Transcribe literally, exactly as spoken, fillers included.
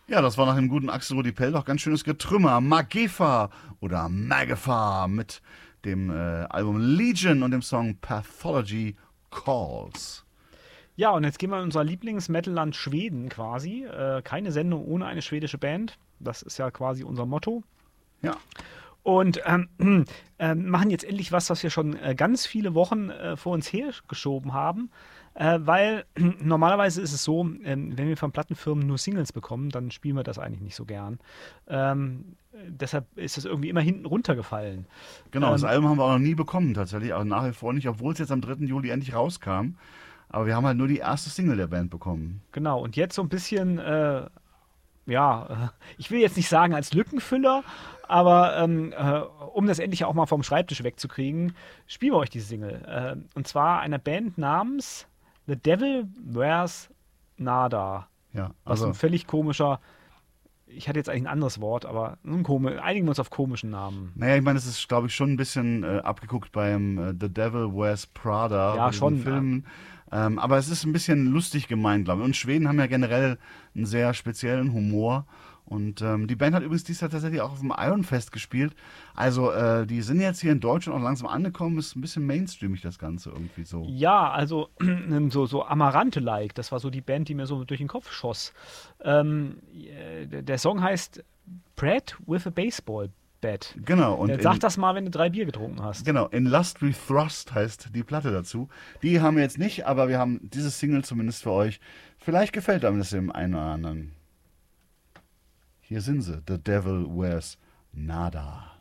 Ja, das war nach dem guten Axel Rudi Pell doch ganz schönes Getrümmer. Magefa oder Magefa mit dem äh, Album Legion und dem Song Pathology Calls. Ja, und jetzt gehen wir in unser Lieblings-Metal-Land Schweden quasi. Äh, keine Sendung ohne eine schwedische Band. Das ist ja quasi unser Motto. Ja, Und ähm, äh, machen jetzt endlich was, was wir schon äh, ganz viele Wochen äh, vor uns hergeschoben haben. Äh, weil normalerweise ist es so, ähm, wenn wir von Plattenfirmen nur Singles bekommen, dann spielen wir das eigentlich nicht so gern. Ähm, deshalb ist es irgendwie immer hinten runtergefallen. genau. Das Ähm, Album haben wir auch noch nie bekommen tatsächlich, auch nach wie vor nicht, obwohl es jetzt am dritten Juli endlich rauskam. Aber wir haben halt nur die erste Single der Band bekommen. genau, und jetzt so ein bisschen, äh, ja, äh, ich will jetzt nicht sagen als Lückenfüller, aber ähm, äh, um das endlich auch mal vom Schreibtisch wegzukriegen, spielen wir euch die Single. Äh, und zwar einer Band namens The Devil Wears Nada. Ja, Was ein also, völlig komischer, ich hatte jetzt eigentlich ein anderes Wort, aber ein komisch, einigen wir uns auf komischen Namen. naja, ich meine, es ist, glaube ich, schon ein bisschen äh, abgeguckt beim äh, The Devil Wears Prada, bei Ja, diesen schon. Äh, Filmen. Ähm, aber es ist ein bisschen lustig gemeint, glaube ich. Und Schweden haben ja generell einen sehr speziellen Humor. Und ähm, die Band hat übrigens dieses Jahr tatsächlich auch auf dem Ironfest gespielt. Also, äh, die sind jetzt hier in Deutschland auch langsam angekommen. Ist ein bisschen mainstreamig, das Ganze irgendwie so. Ja, also so, so Amarante-like, das war so die Band, die mir so durch den Kopf schoss. Ähm, äh, der Song heißt Bread with a Baseball Bat. Genau, und Äh, Sag in, das mal, wenn du drei Bier getrunken hast. genau, in Lust We Thrust heißt die Platte dazu. Die haben wir jetzt nicht, aber wir haben diese Single zumindest für euch. Vielleicht gefällt einem das dem einen oder anderen. Hier sind sie, The Devil Wears Nada.